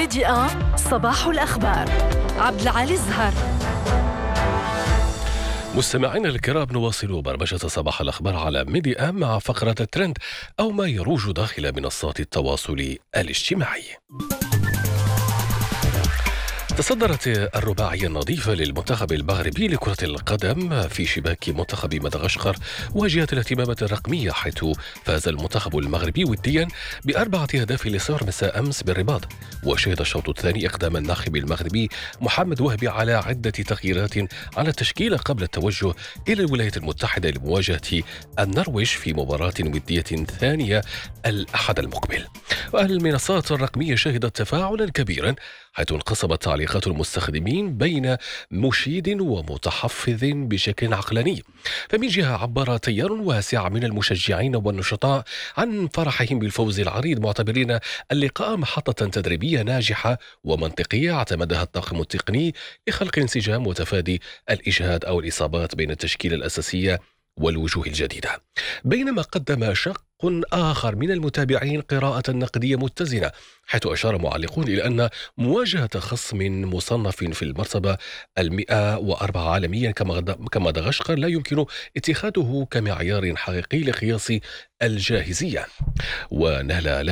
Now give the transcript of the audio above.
ميديا صباح الأخبار. عبد العالي الزهر. مستمعينا الكرام، نواصل برمجة صباح الأخبار على ميديا مع فقرة الترند أو ما يروج داخل منصات التواصل الاجتماعي. تصدرت الرباعية النظيفة للمنتخب المغربي لكرة القدم في شباك منتخب مدغشقر واجهة الاهتمامات الرقمية، حيث فاز المنتخب المغربي وديا ب4 أهداف لصفر مساء أمس بالرباط. وشهد الشوط الثاني إقدام الناخب المغربي محمد وهبي على عدة تغييرات على التشكيلة قبل التوجه إلى الولايات المتحدة لمواجهة النرويج في مباراة ودية ثانية الأحد المقبل. والمنصات الرقمية شهدت تفاعلا كبيرا، حيث انقسمت تعليقات المستخدمين بين مشيد ومتحفظ بشكل عقلاني. فمن جهة عبر تيار واسع من المشجعين والنشطاء عن فرحهم بالفوز العريض، معتبرين اللقاء محطة تدريبية ناجحة ومنطقية اعتمدها الطاقم التقني لخلق انسجام وتفادي الإجهاد أو الإصابات بين التشكيلة الأساسية والوجوه الجديدة. بينما قدم شق آخر من المتابعين قراءة نقدية متزنة، حيث أشار معلقون إلى أن مواجهة خصم مصنف في المرتبة 104 عالميا كمدغشقر لا يمكن اتخاذه كمعيار حقيقي لقياس الجاهزية. ونهل